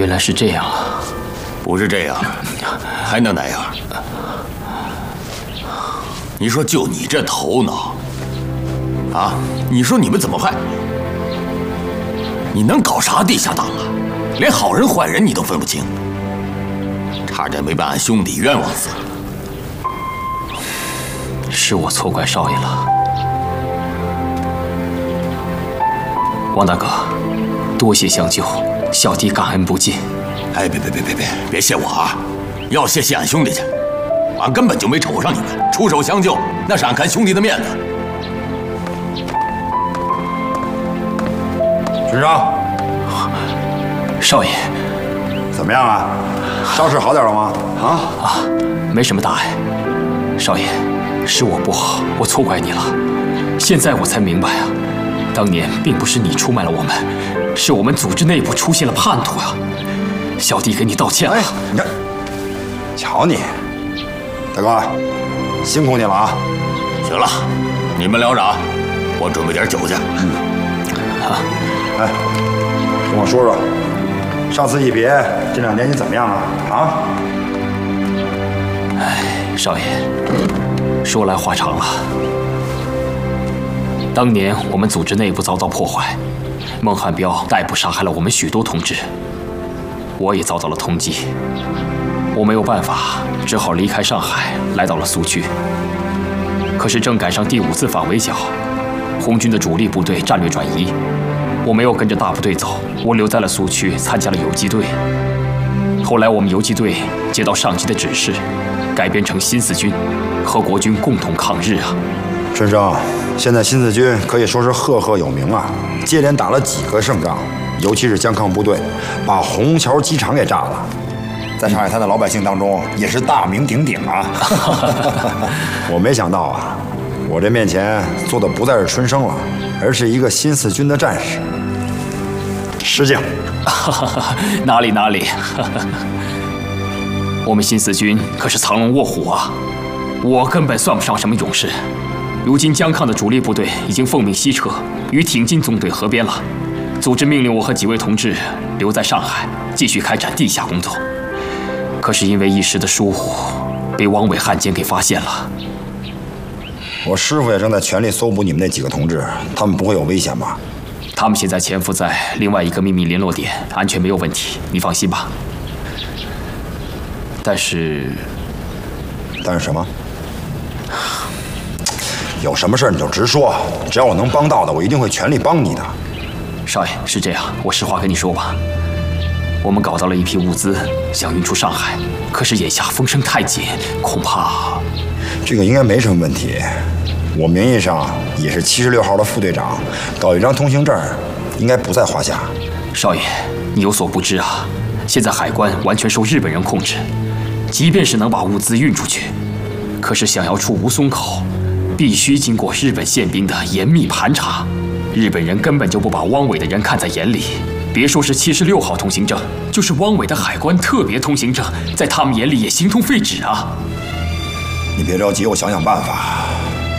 原来是这样啊！ 不是这样，还能哪样？你说就你这头脑，啊？你说你们怎么派？你能搞啥地下党啊？连好人坏人你都分不清，差点没把俺兄弟冤枉死。 是我错怪少爷了，王大哥，多谢相救，小弟感恩不尽。 哎，别谢我啊！要谢俺兄弟去，俺根本就没瞅上你们，出手相救那是俺看兄弟的面子。 村长， 少爷， 怎么样啊？伤势好点了吗？ 没什么大碍。少爷，是我不好，我错怪你了。现在我才明白啊，当年并不是你出卖了我们，是我们组织内部出现了叛徒啊！小弟给你道歉了。 哎，你看，瞧你，大哥，辛苦你了啊！ 行了，你们聊着，我准备点酒去。 哎，跟我说说，上次一别，这2年你怎么样啊？ 哎，少爷，说来话长了。当年我们组织内部遭到破坏，孟汉彪逮捕杀害了我们许多同志，我也遭到了通缉。我没有办法，只好离开上海，来到了苏区。可是正赶上第5次反围剿，红军的主力部队战略转移，我没有跟着大部队走，我留在了苏区，参加了游击队。后来我们游击队接到上级的指示，改编成新四军，和国军共同抗日啊！ 春生，现在新四军可以说是赫赫有名啊，接连打了几个胜仗，尤其是江抗部队把虹桥机场给炸了，在上海滩的老百姓当中也是大名鼎鼎啊！我没想到啊，我这面前坐的不再是春生了，而是一个新四军的战士。失敬。 哪里，我们新四军可是藏龙卧虎啊！我根本算不上什么勇士。如今江抗的主力部队已经奉命西撤，与挺进纵队合编了。组织命令我和几位同志留在上海，继续开展地下工作。可是因为一时的疏忽，被汪伪汉奸给发现了。 我师傅也正在全力搜捕你们那几个同志，他们不会有危险吧？ 他们现在潜伏在另外一个秘密联络点，安全没有问题，你放心吧。但是什么？有什么事你就直说，只要我能帮到的，我一定会全力帮你的。 少爷，是这样，我实话跟你说吧，我们搞到了一批物资，想运出上海，可是眼下风声太紧，恐怕…… 这个应该没什么问题。我名义上也是76号的副队长，搞一张通行证，应该不在话下。 少爷，你有所不知啊，现在海关完全受日本人控制，即便是能把物资运出去，可是想要出吴淞口，必须经过日本宪兵的严密盘查。日本人根本就不把汪伪的人看在眼里，别说是76号通行证，就是汪伪的海关特别通行证，在他们眼里也形同废纸啊！ 你别着急，我想想办法。